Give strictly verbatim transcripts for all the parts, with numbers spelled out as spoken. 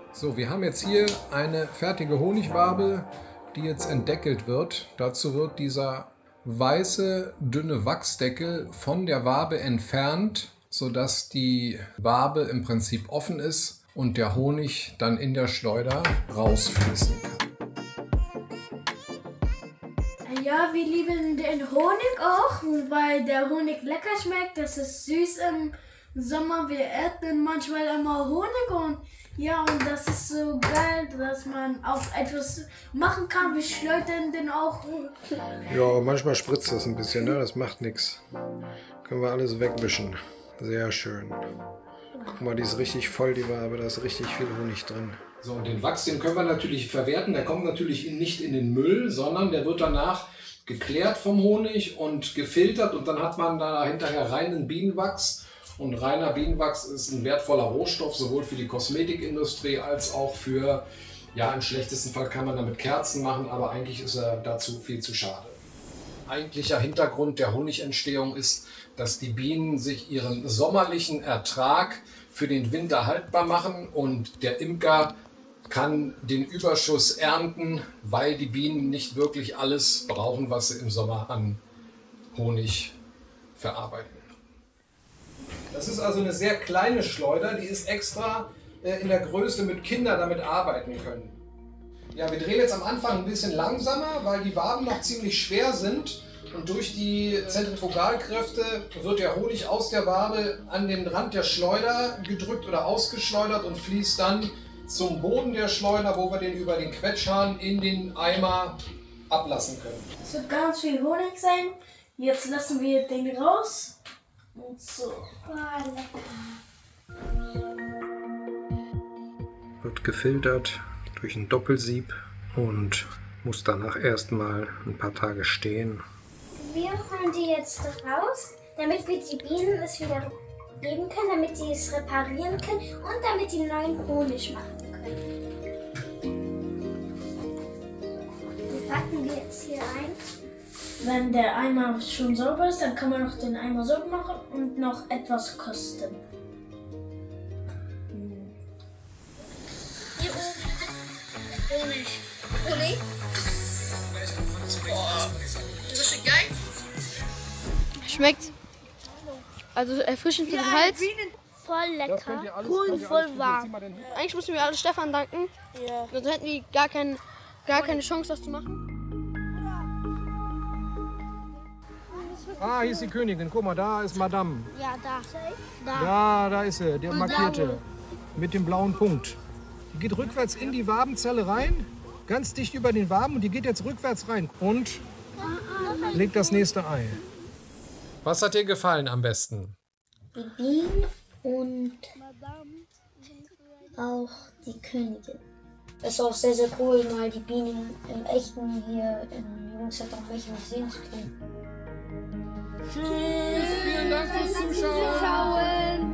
So, wir haben jetzt hier eine fertige Honigwabe, die jetzt entdeckelt wird. Dazu wird dieser weiße, dünne Wachsdeckel von der Wabe entfernt, sodass die Wabe im Prinzip offen ist und der Honig dann in der Schleuder rausfließen kann. Ja, wir lieben den Honig auch, weil der Honig lecker schmeckt. Das ist süß im Sommer. Wir essen manchmal immer Honig und ja, und das ist so geil, dass man auch etwas machen kann. Wir schleudern den auch. Ja, manchmal spritzt das ein bisschen, ne? Das macht nichts. Können wir alles wegwischen. Sehr schön. Guck mal, die ist richtig voll, die Wabe, da ist richtig viel Honig drin. So, und den Wachs, den können wir natürlich verwerten. Der kommt natürlich nicht in den Müll, sondern der wird danach geklärt vom Honig und gefiltert. Und dann hat man da hinterher reinen Bienenwachs. Und reiner Bienenwachs ist ein wertvoller Rohstoff, sowohl für die Kosmetikindustrie als auch für, ja, im schlechtesten Fall kann man damit Kerzen machen, aber eigentlich ist er dazu viel zu schade. Eigentlicher Hintergrund der Honigentstehung ist, dass die Bienen sich ihren sommerlichen Ertrag für den Winter haltbar machen und der Imker kann den Überschuss ernten, weil die Bienen nicht wirklich alles brauchen, was sie im Sommer an Honig verarbeiten. Das ist also eine sehr kleine Schleuder, die ist extra äh, in der Größe, mit Kindern damit arbeiten können. Ja, wir drehen jetzt am Anfang ein bisschen langsamer, weil die Waben noch ziemlich schwer sind und durch die Zentrifugalkräfte wird der Honig aus der Wabe an den Rand der Schleuder gedrückt oder ausgeschleudert und fließt dann zum Boden der Schleuder, wo wir den über den Quetschhahn in den Eimer ablassen können. Es wird ganz viel Honig sein. Jetzt lassen wir den raus. Und so. Oh, lecker. Wird gefiltert durch ein Doppelsieb und muss danach erstmal ein paar Tage stehen. Wir holen die jetzt raus, damit wir die Bienen es wieder geben können, damit sie es reparieren können und damit die neuen Honig machen können. Wir packen die jetzt hier ein. Wenn der Eimer schon sauber ist, dann kann man noch den Eimer sauber machen und noch etwas kosten. Hm. Hier oben. Honig. Honig? Boah. Das ist geil. Schmeckt also erfrischend für den Hals. Voll lecker. Cool, voll warm. Eigentlich müssen wir alle Stefan danken. Ja. Sonst hätten wir gar, kein, gar keine Chance, das zu machen. Ah, hier ist die Königin. Guck mal, da ist Madame. Ja, da. Da. Ja, da ist sie, der markierte. Mit dem blauen Punkt. Die geht rückwärts in die Wabenzelle rein, ganz dicht über den Waben und die geht jetzt rückwärts rein und legt das nächste Ei. Was hat dir gefallen am besten? Die Bienen und auch die Königin. Es ist auch sehr, sehr cool, mal die Bienen im Echten hier im Jungszentrum Mechelen sehen zu können. Tschüss, vielen Dank fürs Zuschauen.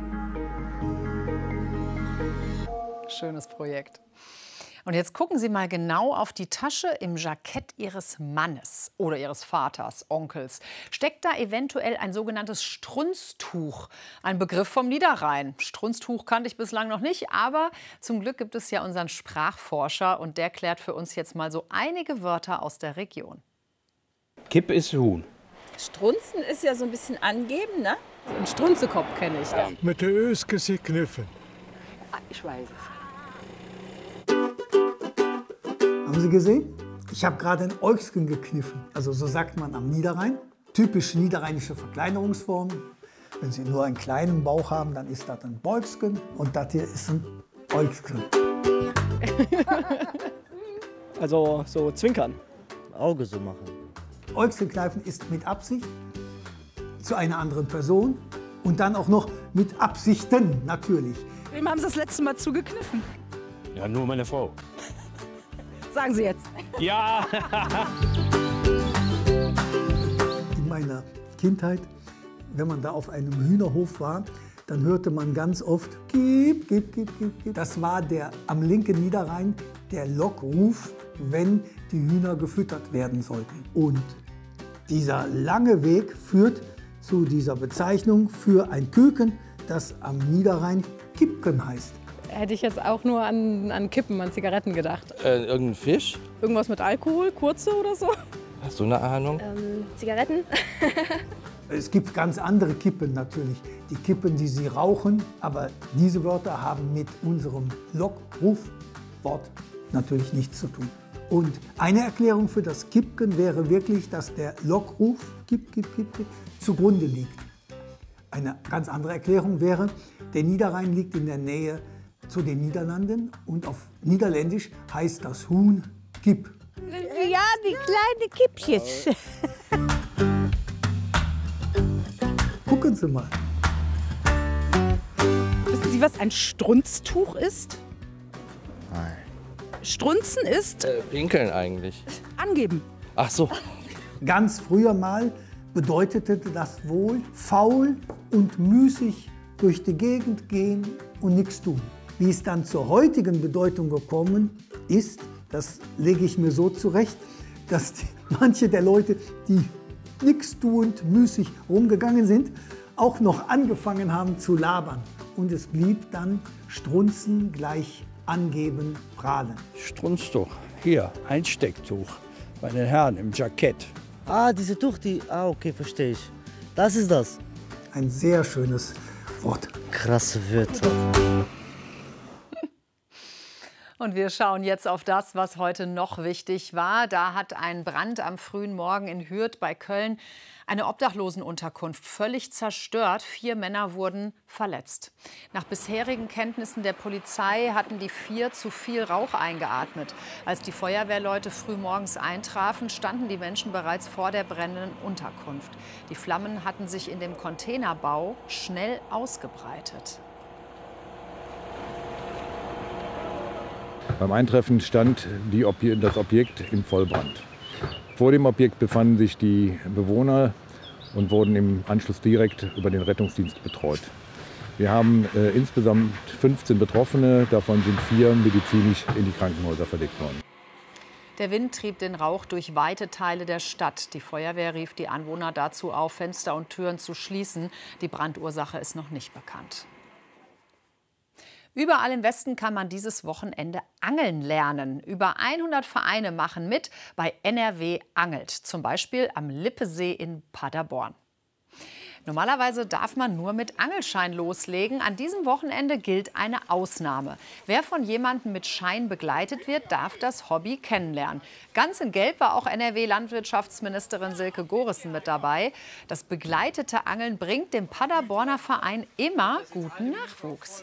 Schönes Projekt. Und jetzt gucken Sie mal genau auf die Tasche im Jackett Ihres Mannes oder Ihres Vaters, Onkels. Steckt da eventuell ein sogenanntes Strunztuch? Ein Begriff vom Niederrhein. Strunztuch kannte ich bislang noch nicht, aber zum Glück gibt es ja unseren Sprachforscher und der klärt für uns jetzt mal so einige Wörter aus der Region. Kipp ist Huhn. Strunzen ist ja so ein bisschen angeben, ne? So ein Strunzekopf kenne ich. Ja. Mit der Öskes kniffen. Ah, ich weiß es. Haben Sie gesehen? Ich habe gerade ein Äugsken gekniffen. Also so sagt man am Niederrhein. Typisch niederrheinische Verkleinerungsform. Wenn Sie nur einen kleinen Bauch haben, dann ist das ein Beugsken. Und das hier ist ein Äugsken. Also so zwinkern. Auge so machen. Äugsken kneifen ist mit Absicht zu einer anderen Person und dann auch noch mit Absichten, natürlich. Wem haben Sie das letzte Mal zugekniffen? Ja, nur meine Frau. Sagen Sie jetzt. Ja! In meiner Kindheit, wenn man da auf einem Hühnerhof war, dann hörte man ganz oft Gib, gib, gib, gib, gib. Das war der am linken Niederrhein der Lockruf, wenn die Hühner gefüttert werden sollten. Und dieser lange Weg führt zu dieser Bezeichnung für ein Küken, das am Niederrhein Kipken heißt. Hätte ich jetzt auch nur an, an Kippen, an Zigaretten gedacht. Äh, irgendein Fisch? Irgendwas mit Alkohol, kurze oder so? Hast du eine Ahnung? Ähm, Zigaretten? Es gibt ganz andere Kippen natürlich. Die Kippen, die Sie rauchen. Aber diese Wörter haben mit unserem Lockrufwort natürlich nichts zu tun. Und eine Erklärung für das Kippken wäre wirklich, dass der Lockruf Kipp, Kipp, Kipp, Kipp, zugrunde liegt. Eine ganz andere Erklärung wäre, der Niederrhein liegt in der Nähe zu den Niederlanden und auf Niederländisch heißt das Huhn Kipp. Ja, die kleinen Kippchen. Gucken Sie mal. Wissen Sie, was ein Strunztuch ist? Nein. Strunzen ist? Äh, pinkeln eigentlich. Angeben. Ach so. Ganz früher mal bedeutete das wohl faul und müßig durch die Gegend gehen und nichts tun. Wie es dann zur heutigen Bedeutung gekommen ist, das lege ich mir so zurecht, dass die, manche der Leute, die nichts tuend müßig rumgegangen sind, auch noch angefangen haben zu labern. Und es blieb dann Strunzen gleich angeben, prahlen. Strunztuch, hier, ein Stecktuch bei den Herren im Jackett. Ah, diese Tuch, die, ah okay, verstehe ich. Das ist das. Ein sehr schönes Wort. Krasse Wörter. Und wir schauen jetzt auf das, was heute noch wichtig war. Da hat ein Brand am frühen Morgen in Hürth bei Köln eine Obdachlosenunterkunft völlig zerstört. Vier Männer wurden verletzt. Nach bisherigen Kenntnissen der Polizei hatten die vier zu viel Rauch eingeatmet. Als die Feuerwehrleute frühmorgens eintrafen, standen die Menschen bereits vor der brennenden Unterkunft. Die Flammen hatten sich in dem Containerbau schnell ausgebreitet. Beim Eintreffen stand die Obje- das Objekt im Vollbrand. Vor dem Objekt befanden sich die Bewohner und wurden im Anschluss direkt über den Rettungsdienst betreut. Wir haben äh, insgesamt fünfzehn Betroffene, davon sind vier medizinisch in die Krankenhäuser verlegt worden. Der Wind trieb den Rauch durch weite Teile der Stadt. Die Feuerwehr rief die Anwohner dazu auf, Fenster und Türen zu schließen. Die Brandursache ist noch nicht bekannt. Überall im Westen kann man dieses Wochenende angeln lernen. Über hundert Vereine machen mit bei N R W Angelt, zum Beispiel am Lippesee in Paderborn. Normalerweise darf man nur mit Angelschein loslegen. An diesem Wochenende gilt eine Ausnahme. Wer von jemandem mit Schein begleitet wird, darf das Hobby kennenlernen. Ganz in Gelb war auch N R W-Landwirtschaftsministerin Silke Gorissen mit dabei. Das begleitete Angeln bringt dem Paderborner Verein immer guten Nachwuchs.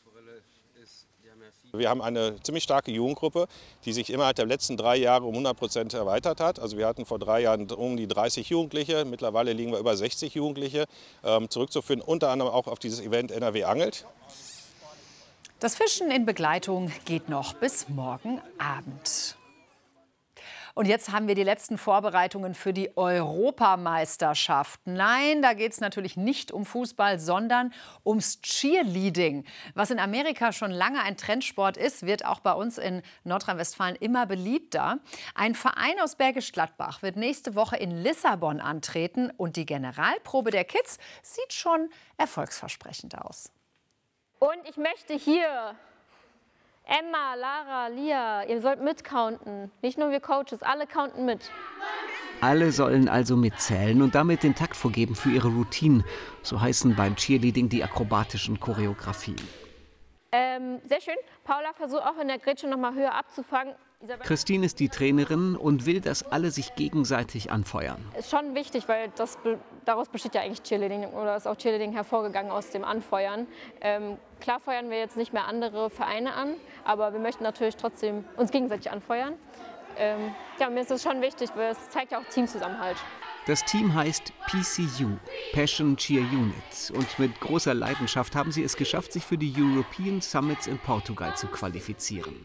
Wir haben eine ziemlich starke Jugendgruppe, die sich innerhalb der letzten drei Jahre um hundert Prozent erweitert hat. Also wir hatten vor drei Jahren um die dreißig Jugendliche, mittlerweile liegen wir über sechzig Jugendliche, ähm, zurückzuführen, unter anderem auch auf dieses Event N R W Angelt. Das Fischen in Begleitung geht noch bis morgen Abend. Und jetzt haben wir die letzten Vorbereitungen für die Europameisterschaft. Nein, da geht es natürlich nicht um Fußball, sondern ums Cheerleading. Was in Amerika schon lange ein Trendsport ist, wird auch bei uns in Nordrhein-Westfalen immer beliebter. Ein Verein aus Bergisch Gladbach wird nächste Woche in Lissabon antreten. Und die Generalprobe der Kids sieht schon erfolgsversprechend aus. Und ich möchte hier Emma, Lara, Lia, ihr sollt mitcounten. Nicht nur wir Coaches, alle counten mit. Alle sollen also mitzählen und damit den Takt vorgeben für ihre Routinen. So heißen beim Cheerleading die akrobatischen Choreografien. Ähm, sehr schön. Paula versucht auch in der Grätsche noch mal höher abzufangen. Isabel. Christine ist die Trainerin und will, dass alle sich gegenseitig anfeuern. Ist schon wichtig, weil das, daraus besteht ja eigentlich Cheerleading oder ist auch Cheerleading hervorgegangen aus dem Anfeuern. Ähm, klar feuern wir jetzt nicht mehr andere Vereine an, aber wir möchten natürlich trotzdem uns gegenseitig anfeuern. Ähm, ja, mir ist das schon wichtig, weil es zeigt ja auch Teamzusammenhalt. Das Team heißt P C U, Passion Cheer Unit. Und mit großer Leidenschaft haben sie es geschafft, sich für die European Summits in Portugal zu qualifizieren.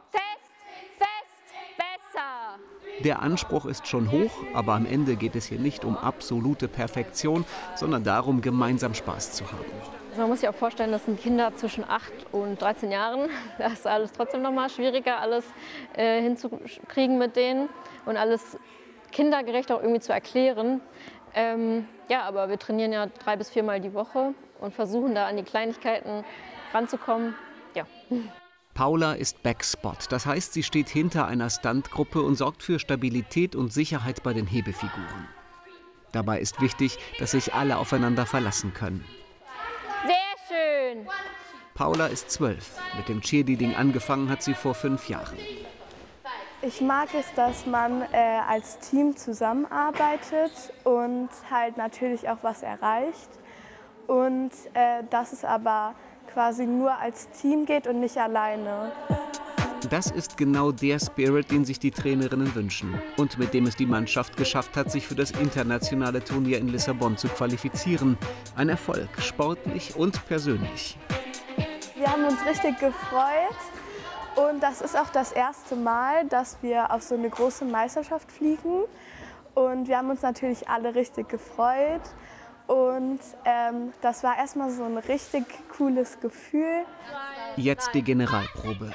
Der Anspruch ist schon hoch, aber am Ende geht es hier nicht um absolute Perfektion, sondern darum, gemeinsam Spaß zu haben. Man muss sich auch vorstellen, das sind Kinder zwischen acht und dreizehn Jahren. Das ist alles trotzdem noch mal schwieriger, alles äh, hinzukriegen mit denen und alles kindergerecht auch irgendwie zu erklären. Ähm, ja, aber wir trainieren ja drei bis viermal die Woche und versuchen da an die Kleinigkeiten ranzukommen. ja. Paula ist Backspot, das heißt, sie steht hinter einer Stuntgruppe und sorgt für Stabilität und Sicherheit bei den Hebefiguren. Dabei ist wichtig, dass sich alle aufeinander verlassen können. Sehr schön! Paula ist zwölf. Mit dem Cheerleading angefangen hat sie vor fünf Jahren. Ich mag es, dass man äh, als Team zusammenarbeitet und halt natürlich auch was erreicht. Und äh, dass es aber quasi nur als Team geht und nicht alleine. Das ist genau der Spirit, den sich die Trainerinnen wünschen und mit dem es die Mannschaft geschafft hat, sich für das internationale Turnier in Lissabon zu qualifizieren. Ein Erfolg, sportlich und persönlich. Wir haben uns richtig gefreut und das ist auch das erste Mal, dass wir auf so eine große Meisterschaft fliegen. Und wir haben uns natürlich alle richtig gefreut. Und ähm, das war erstmal so ein richtig cooles Gefühl. Jetzt die Generalprobe.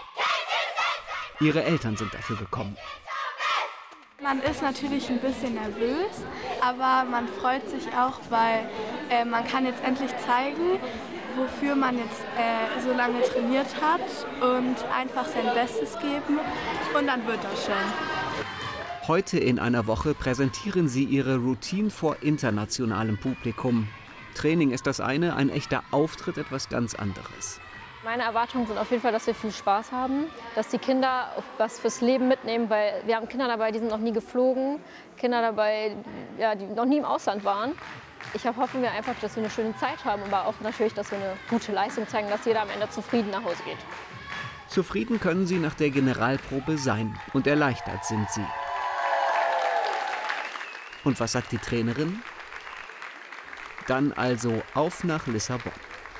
Ihre Eltern sind dafür gekommen. Man ist natürlich ein bisschen nervös, aber man freut sich auch, weil äh, man kann jetzt endlich zeigen, wofür man jetzt äh, so lange trainiert hat und einfach sein Bestes geben und dann wird das schon. Heute in einer Woche präsentieren sie ihre Routine vor internationalem Publikum. Training ist das eine, ein echter Auftritt etwas ganz anderes. Meine Erwartungen sind auf jeden Fall, dass wir viel Spaß haben, dass die Kinder was fürs Leben mitnehmen, weil wir haben Kinder dabei, die sind noch nie geflogen, Kinder dabei, ja, die noch nie im Ausland waren. Ich hoffen wir einfach, dass wir eine schöne Zeit haben, aber auch natürlich, dass wir eine gute Leistung zeigen, dass jeder am Ende zufrieden nach Hause geht. Zufrieden können sie nach der Generalprobe sein und erleichtert sind sie. Und was sagt die Trainerin? Dann also auf nach Lissabon.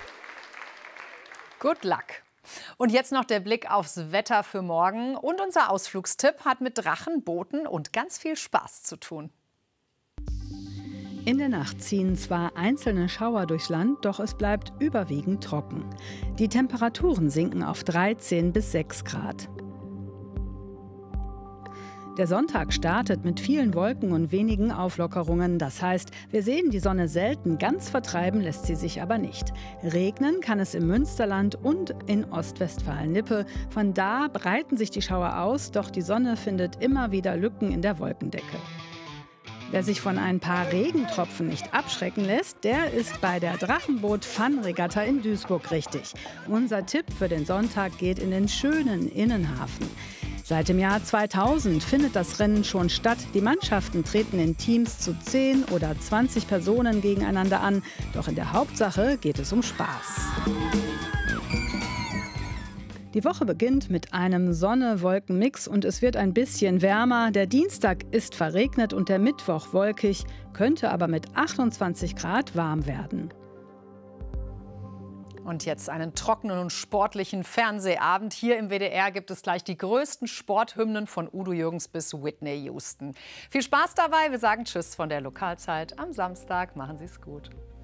Good luck. Und jetzt noch der Blick aufs Wetter für morgen. Und unser Ausflugstipp hat mit Drachen, Booten und ganz viel Spaß zu tun. In der Nacht ziehen zwar einzelne Schauer durchs Land, doch es bleibt überwiegend trocken. Die Temperaturen sinken auf dreizehn bis sechs Grad. Der Sonntag startet mit vielen Wolken und wenigen Auflockerungen. Das heißt, wir sehen die Sonne selten, ganz vertreiben lässt sie sich aber nicht. Regnen kann es im Münsterland und in Ostwestfalen-Lippe. Von da breiten sich die Schauer aus, doch die Sonne findet immer wieder Lücken in der Wolkendecke. Wer sich von ein paar Regentropfen nicht abschrecken lässt, der ist bei der Drachenboot-Fun-Regatta in Duisburg richtig. Unser Tipp für den Sonntag geht in den schönen Innenhafen. Seit dem Jahr zweitausend findet das Rennen schon statt. Die Mannschaften treten in Teams zu zehn oder zwanzig Personen gegeneinander an. Doch in der Hauptsache geht es um Spaß. Die Woche beginnt mit einem Sonne-Wolken-Mix und es wird ein bisschen wärmer. Der Dienstag ist verregnet und der Mittwoch wolkig, könnte aber mit achtundzwanzig Grad warm werden. Und jetzt einen trockenen und sportlichen Fernsehabend. Hier im W D R gibt es gleich die größten Sporthymnen von Udo Jürgens bis Whitney Houston. Viel Spaß dabei. Wir sagen Tschüss von der Lokalzeit am Samstag. Machen Sie es gut.